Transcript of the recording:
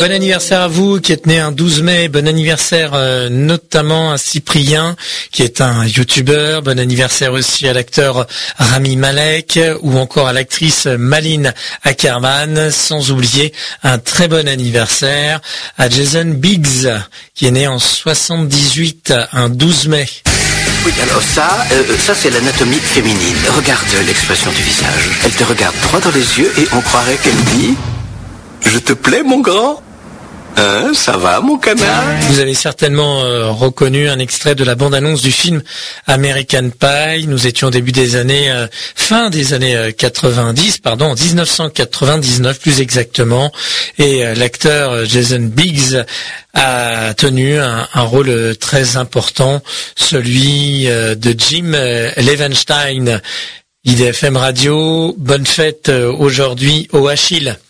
Bon anniversaire à vous qui êtes né un 12 mai. Bon anniversaire notamment à Cyprien qui est un youtubeur. Bon anniversaire aussi à l'acteur Rami Malek ou encore à l'actrice Malin Ackerman. Sans oublier un très bon anniversaire à Jason Biggs qui est né en 78, un 12 mai. Oui, alors ça c'est l'anatomie féminine. Regarde l'expression du visage. Elle te regarde droit dans les yeux et on croirait qu'elle dit « Je te plais, mon grand ?» Hein, ça va, mon canard? Vous avez certainement reconnu un extrait de la bande-annonce du film American Pie. Nous étions au début des années, fin des années 90, en 1999 plus exactement. Et l'acteur Jason Biggs a tenu un rôle très important, celui de Jim Levenstein. IDFM Radio, bonne fête aujourd'hui au Achille.